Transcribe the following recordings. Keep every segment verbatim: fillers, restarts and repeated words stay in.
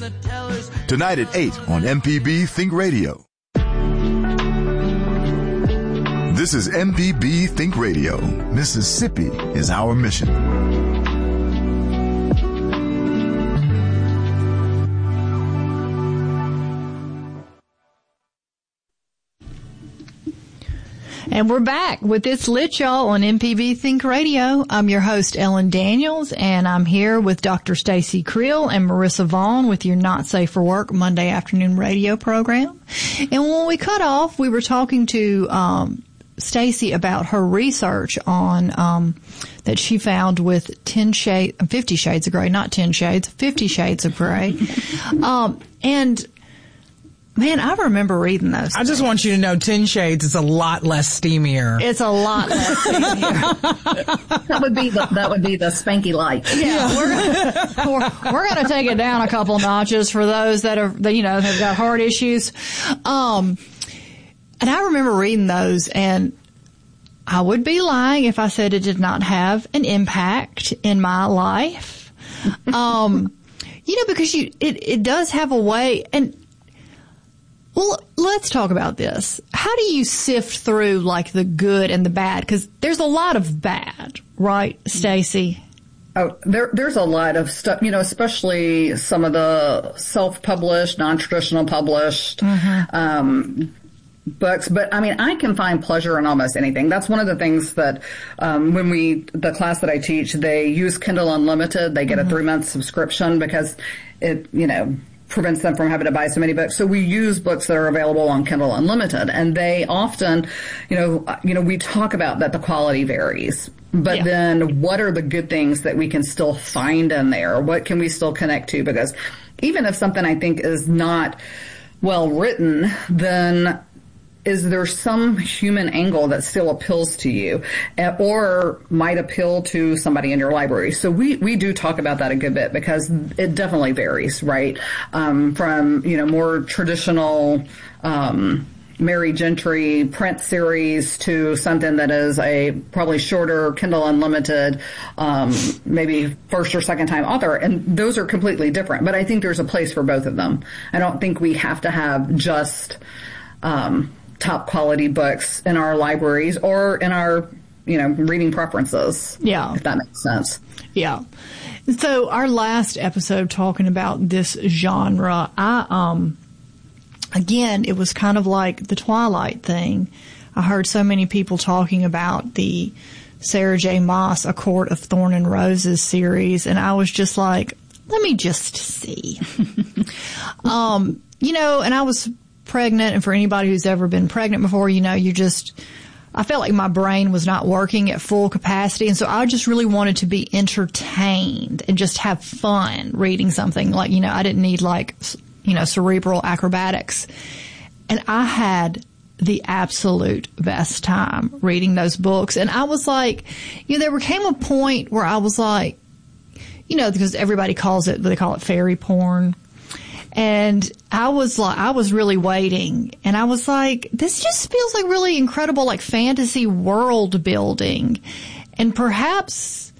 Tonight at eight on M P B Think Radio. This is M P B Think Radio. Mississippi is our mission. And we're back with It's Lit, y'all, on M P B Think Radio. I'm your host, Ellen Daniels, and I'm here with Doctor Stacy Creel and Marissa Vaughn with your Not Safe for Work Monday afternoon radio program. And when we cut off, we were talking to um Stacy about her research on um that she found with ten shades, fifty shades of gray, not ten shades, fifty shades of gray. um and Man, I remember reading those. I just want you to know ten shades is a lot less steamier. It's a lot less steamier. That would be the, that would be the spanky light. Yeah, we're gonna, we're, we're going to take it down a couple notches for those that are, that, you know, have got heart issues. Um, and I remember reading those, and I would be lying if I said it did not have an impact in my life. Um, you know, because you, it, it does have a way, and well, let's talk about this. How do you sift through, like, the good and the bad? Because there's a lot of bad, right, Stacy? Oh, there, there's a lot of stuff, you know, especially some of the self-published, non-traditional published, mm-hmm. um, books. But I mean, I can find pleasure in almost anything. That's one of the things that, um, when we, the class that I teach, they use Kindle Unlimited. They get mm-hmm. a three month subscription because it, you know, prevents them from having to buy so many books. So we use books that are available on Kindle Unlimited, and they often, you know, you know, we talk about that the quality varies, but yeah. then what are the good things that we can still find in there? What can we still connect to? Because even if something I think is not well written, then is there some human angle that still appeals to you or might appeal to somebody in your library? So we, we do talk about that a good bit because it definitely varies, right? Um, from, you know, more traditional, um, Mary Gentry print series to something that is a probably shorter Kindle Unlimited, um, maybe first or second time author. And those are completely different, but I think there's a place for both of them. I don't think we have to have just, um, top quality books in our libraries or in our, you know, reading preferences. Yeah. If that makes sense. Yeah. So our last episode talking about this genre, I, um, again, it was kind of like the Twilight thing. I heard so many people talking about the Sarah J. Maas A Court of Thorn and Roses series, and I was just like, let me just see. um, you know, and I was pregnant, and for anybody who's ever been pregnant before, you know, you just, I felt like my brain was not working at full capacity, and so I just really wanted to be entertained and just have fun reading something. Like, you know, I didn't need like, you know, cerebral acrobatics. And I had the absolute best time reading those books. And I was like, you know, there came a point where I was like, you know, because everybody calls it, they call it fairy porn. And I was like, I was really waiting, and I was like, this just feels like really incredible, like fantasy world building. And perhaps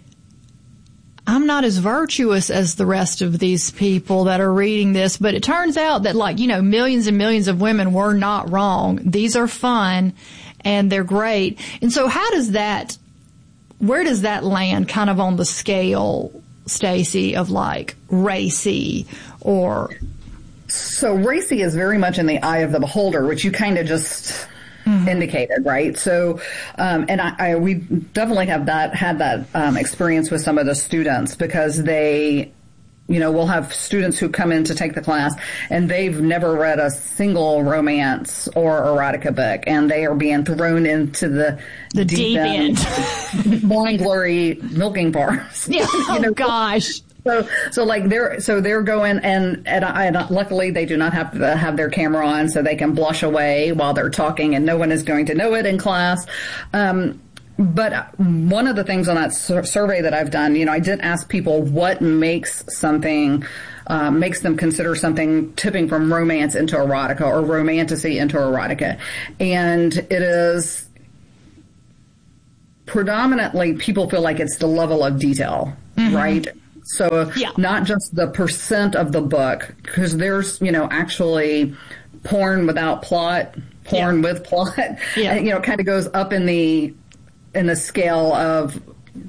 I'm not as virtuous as the rest of these people that are reading this, but it turns out that, like, you know, millions and millions of women were not wrong. These are fun and they're great. And so how does that, where does that land kind of on the scale, Stacy, of like racy or? So racy is very much in the eye of the beholder, which you kind of just mm-hmm. indicated, right? So, um, and I, I, we definitely have that, had that, um, experience with some of the students because they, you know, we'll have students who come in to take the class and they've never read a single romance or erotica book, and they are being thrown into the, the deep, deep end, end. Morning Glory milking bars. Yeah. you know, oh gosh. So, so like they're, so they're going and, and, I, and luckily they do not have to have their camera on so they can blush away while they're talking and no one is going to know it in class. Um, But one of the things on that sur- survey that I've done, you know, I did ask people what makes something, uh, makes them consider something tipping from romance into erotica or romantasy into erotica. And it is predominantly people feel like it's the level of detail, mm-hmm. right? So yeah. not just the percent of the book, because there's, you know, actually porn without plot, porn yeah. with plot, yeah. and, you know, it kind of goes up in the, in the scale of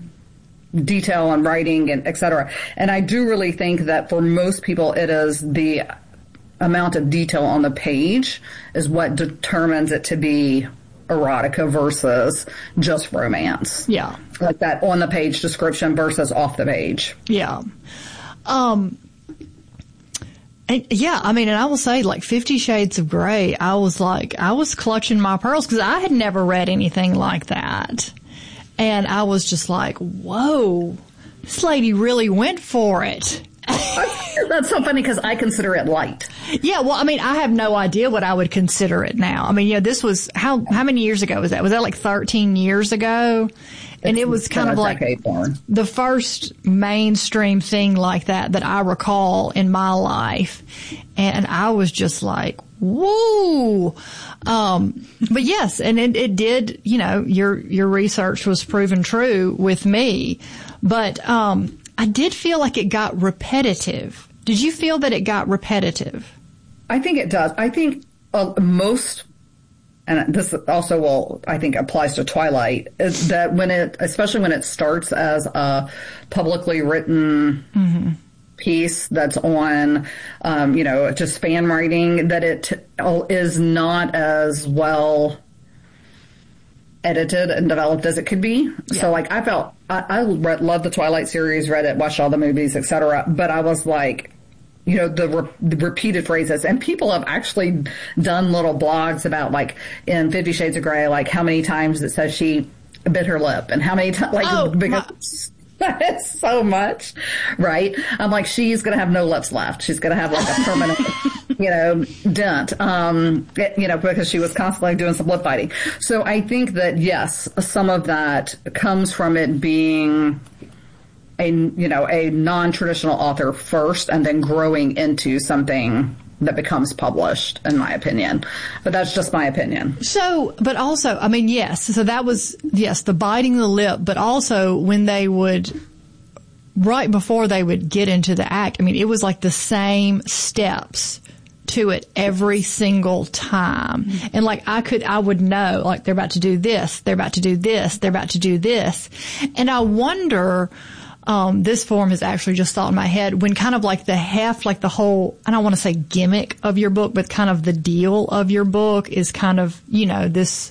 detail and writing and et cetera. And I do really think that for most people, it is the amount of detail on the page is what determines it to be erotica versus just romance. Yeah. Like that on the page description versus off the page. Yeah. Um, and yeah, I mean, and I will say, like, Fifty Shades of Grey, I was like, I was clutching my pearls because I had never read anything like that. And I was just like, whoa, this lady really went for it. That's so funny because I consider it light. Yeah, well, I mean, I have no idea what I would consider it now. I mean, yeah, this was, how how many years ago was that? Was that like thirteen years ago? And it's it was kind of like the first mainstream thing like that that I recall in my life. And I was just like, whoa. Um, but yes, and it, it did, you know, your, your research was proven true with me. But, um, I did feel like it got repetitive. Did you feel that it got repetitive? I think it does. I think uh, most, and this also will, I think, applies to Twilight, is that when it, especially when it starts as a publicly written mm-hmm. piece that's on, um, you know, just fan writing, that it is not as well edited and developed as it could be. Yeah. So, like, I felt, I, I read, loved the Twilight series, read it, watched all the movies, et cetera. But I was like, you know, the, re- the repeated phrases, and people have actually done little blogs about, like, in Fifty Shades of Grey, like how many times it says she bit her lip and how many times, like, oh, because that is so much, right? I'm like, she's going to have no lips left. She's going to have like a permanent, you know, dent, um, it, you know, because she was constantly doing some lip biting. So I think that, yes, some of that comes from it being a, you know, a non-traditional author first and then growing into something that becomes published, in my opinion. But that's just my opinion. So, but also, I mean, yes, so that was, yes, the biting the lip, but also when they would, right before they would get into the act, I mean, it was like the same steps to it every single time. Mm-hmm. And like I could, I would know, like they're about to do this, they're about to do this, they're about to do this. And I wonder, Um, this form has actually just thought in my head when kind of like the heft, like the whole, I don't want to say gimmick of your book, but kind of the deal of your book is kind of, you know, this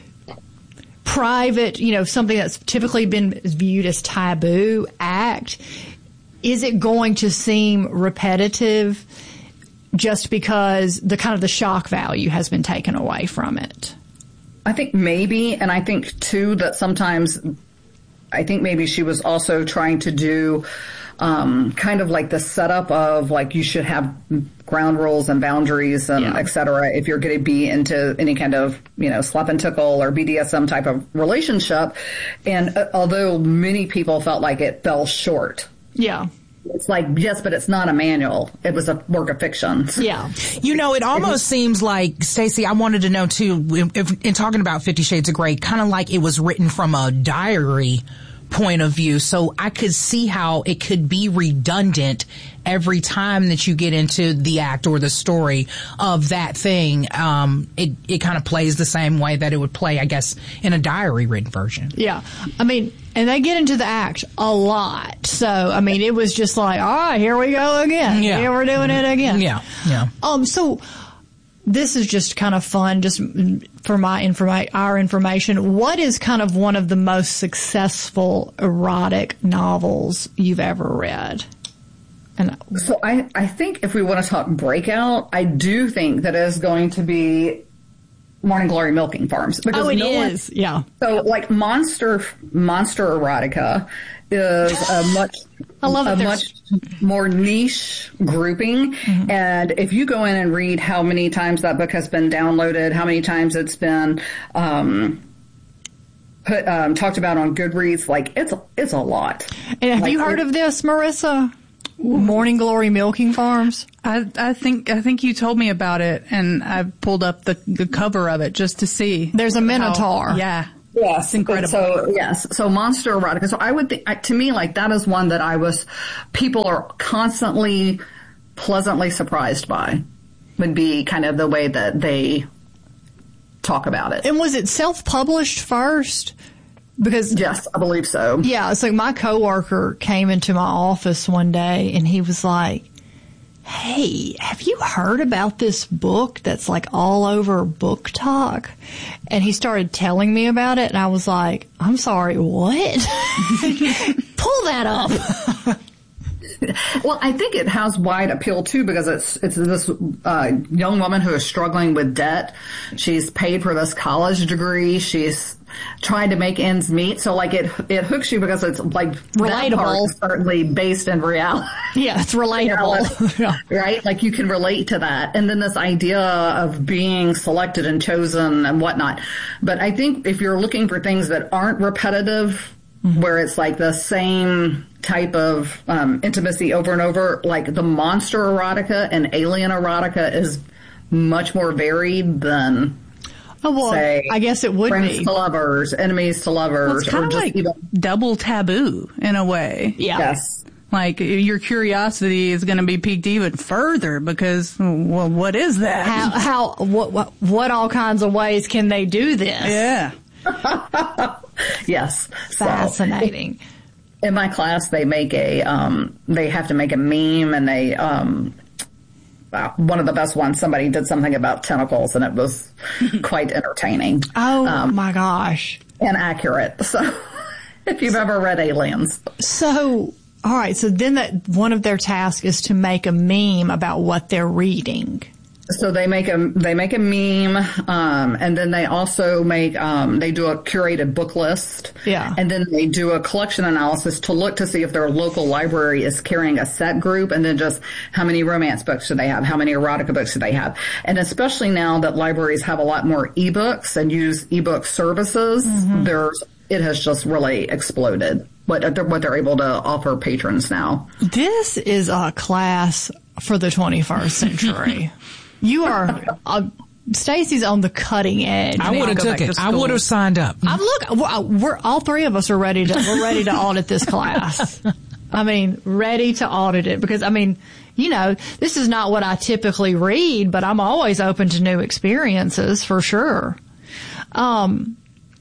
private, you know, something that's typically been viewed as taboo act. Is it going to seem repetitive just because the kind of the shock value has been taken away from it? I think maybe, and I think too that sometimes I think maybe she was also trying to do um, kind of like the setup of like you should have ground rules and boundaries and yeah. et cetera if you're going to be into any kind of, you know, slap and tickle or B D S M type of relationship. And uh, although many people felt like it fell short. Yeah. It's like, yes, but it's not a manual. It was a work of fiction. Yeah. You know, it almost seems like, Stacey, I wanted to know too, if, in talking about Fifty Shades of Grey, kind of like it was written from a diary point of view. So I could see how it could be redundant every time that you get into the act or the story of that thing. Um, it, it kind of plays the same way that it would play, I guess, in a diary written version. Yeah. I mean, and they get into the act a lot. So, I mean, it was just like, all right, here we go again. Yeah. Here we're doing it again. Yeah. Yeah. Um, so this is just kind of fun, just for my informa- our information. What is kind of one of the most successful erotic novels you've ever read? And so I, I think if we want to talk breakout, I do think that is going to be Morning Glory Milking Farms. Because oh, it no is. One, yeah. So like monster, monster erotica is a much, I love a it. much more niche grouping. Mm-hmm. And if you go in and read how many times that book has been downloaded, how many times it's been, um, put, um, talked about on Goodreads, like it's, it's a lot. And have like, you heard of this, Marissa? Morning Glory Milking Farms? I, I think I think you told me about it, and I pulled up the, the cover of it just to see. There's a minotaur. How, yeah. Yes, it's incredible. So yes, so monster erotica. So I would think, to me, like that is one that I was, people are constantly pleasantly surprised by. Would be kind of the way that they talk about it. And was it self-published first? Because yes, I believe so. Yeah, it's like my coworker came into my office one day and he was like, "Hey, have you heard about this book that's like all over Book Talk?" And he started telling me about it and I was like, "I'm sorry, what?" Pull that up. Well, I think it has wide appeal too because it's it's this uh, young woman who is struggling with debt. She's paid for this college degree. She's trying to make ends meet. So like it it hooks you because it's like relatable. That part is certainly based in reality. Yeah, it's relatable. Yeah. Right? Like you can relate to that. And then this idea of being selected and chosen and whatnot. But I think if you're looking for things that aren't repetitive, mm-hmm. where it's like the same type of um, intimacy over and over, like the monster erotica and alien erotica is much more varied than, oh, well, say, I guess it would friends be. to lovers, enemies to lovers, well, it's kind or of just like even double taboo in a way. Yeah. Yes. Like your curiosity is going to be piqued even further because, well, what is that? How, how, what, what, what all kinds of ways can they do this? Yeah. Yes. Fascinating. So, in my class, they make a, um, they have to make a meme and they, um, wow, one of the best ones, somebody did something about tentacles and it was quite entertaining. Oh um, my gosh. And accurate. So if you've ever read Aliens. So, all right. So then that one of their tasks is to make a meme about what they're reading. So they make a they make a meme, um, and then they also make um, they do a curated book list. Yeah. And then they do a collection analysis to look to see if their local library is carrying a set group, and then just how many romance books do they have, how many erotica books do they have, and especially now that libraries have a lot more ebooks and use ebook services, mm-hmm. there's it has just really exploded what they're, what they're able to offer patrons now. This is a class for the twenty-first century. You are, uh, Stacy's on the cutting edge. I would have took it. I would have signed up. I'm look, we're, we're all three of us are ready to, we're ready to audit this class. I mean, ready to audit it because I mean, you know, this is not what I typically read, but I'm always open to new experiences for sure. Um,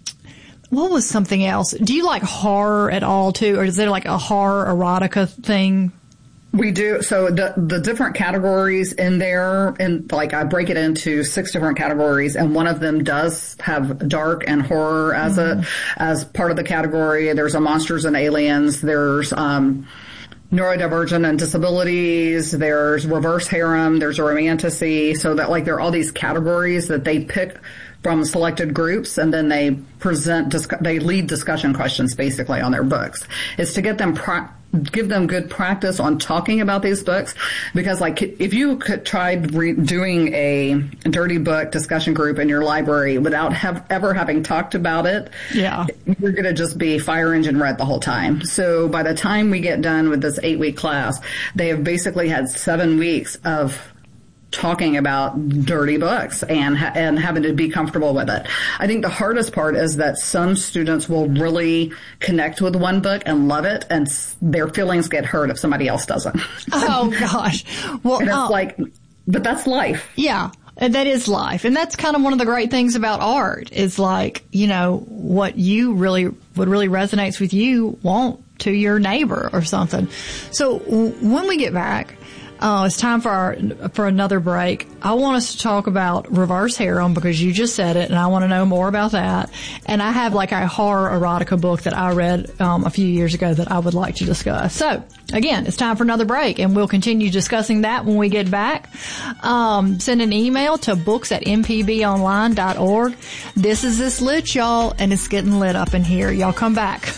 what was something else? Do you like horror at all too? Or is there like a horror erotica thing? We do. So the, the different categories in there, and like I break it into six different categories, and one of them does have dark and horror as mm-hmm. a, as part of the category. There's a monsters and aliens. There's, um, neurodivergent and disabilities. There's reverse harem. There's a romantasy. So that like there are all these categories that they pick from selected groups, and then they present, they lead discussion questions basically on their books. It's to get them, pro- give them good practice on talking about these books, because like if you could try re- doing a dirty book discussion group in your library without have ever having talked about it, yeah, you're going to just be fire engine red the whole time. So by the time we get done with this eight week class, they have basically had seven weeks of talking about dirty books and ha- and having to be comfortable with it. I think the hardest part is that some students will really connect with one book and love it, and s- their feelings get hurt if somebody else doesn't. Oh gosh. Well, and it's uh, like, but that's life. Yeah. And that is life. And that's kind of one of the great things about art is like, you know, what you really, what really resonates with you won't to your neighbor or something. So w- when we get back, Uh, it's time for our, for another break. I want us to talk about reverse harem because you just said it and I want to know more about that. And I have like a horror erotica book that I read, um, a few years ago that I would like to discuss. So again, it's time for another break and we'll continue discussing that when we get back. Um, send an email to books at m p b online dot org. This is This Lit, y'all, and it's getting lit up in here. Y'all come back.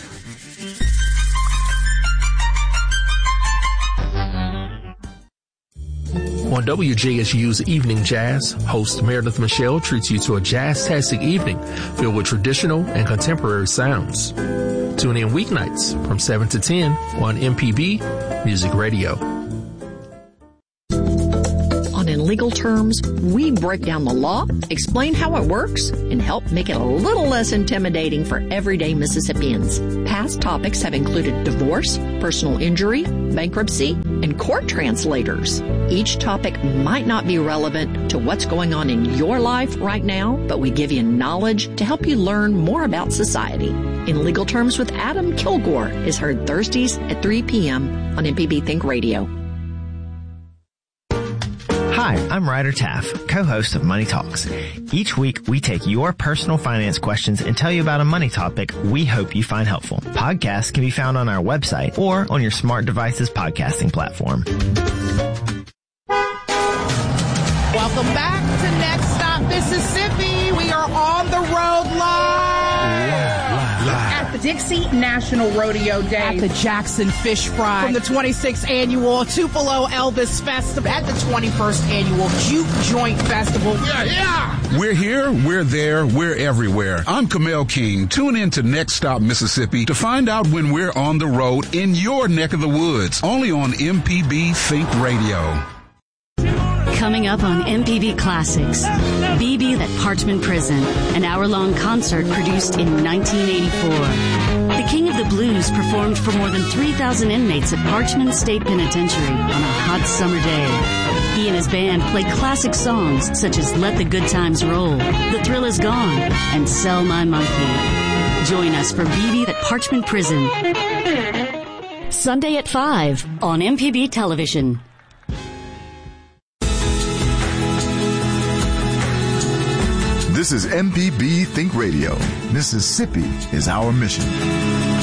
On W J S U's Evening Jazz, host Meredith Michelle treats you to a jazz-tastic evening filled with traditional and contemporary sounds. Tune in weeknights from seven to ten on M P B Music Radio. On legal terms, we break down the law, explain how it works, and help make it a little less intimidating for everyday Mississippians. Past topics have included divorce, personal injury, bankruptcy, and court translators. Each topic might not be relevant to what's going on in your life right now, but we give you knowledge to help you learn more about society. In Legal Terms with Adam Kilgore is heard Thursdays at three p.m. on M P B Think Radio. Hi, I'm Ryder Taff, co-host of Money Talks. Each week, we take your personal finance questions and tell you about a money topic we hope you find helpful. Podcasts can be found on our website or on your smart device's podcasting platform. Welcome back to Next Stop Mississippi. We are on the road live. At the Dixie National Rodeo Day. At the Jackson Fish Fry. From the twenty-sixth Annual Tupelo Elvis Festival. At the twenty-first Annual Juke Joint Festival. Yeah, yeah! We're here, we're there, we're everywhere. I'm Kamel King. Tune in to Next Stop Mississippi to find out when we're on the road in your neck of the woods. Only on M P B Think Radio. Coming up on M P B Classics, B B at Parchman Prison, an hour-long concert produced in nineteen eighty-four. The King of the Blues performed for more than three thousand inmates at Parchman State Penitentiary on a hot summer day. He and his band played classic songs such as Let the Good Times Roll, The Thrill Is Gone, and Sell My Monkey. Join us for B B at Parchman Prison. Sunday at five on M P B Television. This is M P B Think Radio. Mississippi is our mission.